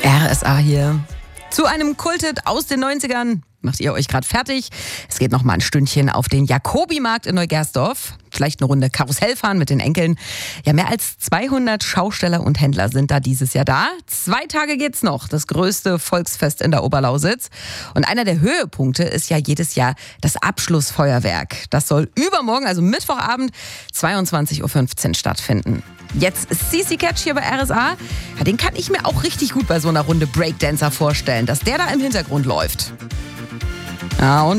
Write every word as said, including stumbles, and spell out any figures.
R S A hier. Zu einem Kulthit aus den neunzigern. Macht ihr euch gerade fertig? Es geht noch mal ein Stündchen auf den Jacobi-Markt in Neugersdorf. Vielleicht eine Runde Karussell fahren mit den Enkeln. Ja, mehr als zweihundert Schausteller und Händler sind da dieses Jahr da. Zwei Tage geht's noch. Das größte Volksfest in der Oberlausitz. Und einer der Höhepunkte ist ja jedes Jahr das Abschlussfeuerwerk. Das soll übermorgen, also Mittwochabend, zweiundzwanzig Uhr fünfzehn stattfinden. Jetzt C C Catch hier bei R S A. Ja, den kann ich mir auch richtig gut bei so einer Runde Breakdancer vorstellen, dass der da im Hintergrund läuft. Ja, und